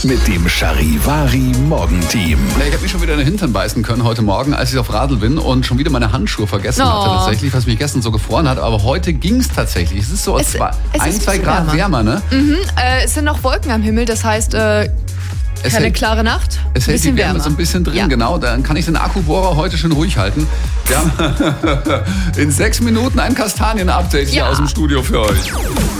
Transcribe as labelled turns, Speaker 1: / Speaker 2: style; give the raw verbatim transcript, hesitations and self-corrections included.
Speaker 1: Mit dem Charivari Morgenteam.
Speaker 2: Ich habe mich schon wieder in den Hintern beißen können heute Morgen, als ich auf Radl bin und schon wieder meine Handschuhe vergessen
Speaker 3: Oh.
Speaker 2: hatte tatsächlich, was mich gestern so gefroren hat. Aber heute ging es tatsächlich. Es ist so
Speaker 3: Es-
Speaker 2: zwei,
Speaker 3: es
Speaker 2: ein,
Speaker 3: ist
Speaker 2: zwei
Speaker 3: ein bisschen
Speaker 2: Grad wärmer,
Speaker 3: wärmer.
Speaker 2: ne?
Speaker 3: Mhm, äh, es sind noch Wolken am Himmel, das heißt, äh,
Speaker 2: Es
Speaker 3: keine
Speaker 2: hält,
Speaker 3: klare Nacht.
Speaker 2: es hält die
Speaker 3: bisschen
Speaker 2: Wärme
Speaker 3: wärmer.
Speaker 2: so ein bisschen drin,
Speaker 3: Ja.
Speaker 2: genau. Dann kann ich den Akkubohrer heute schön ruhig halten. Wir haben in sechs Minuten ein Kastanien-Update hier
Speaker 3: Ja.
Speaker 2: aus dem Studio für euch.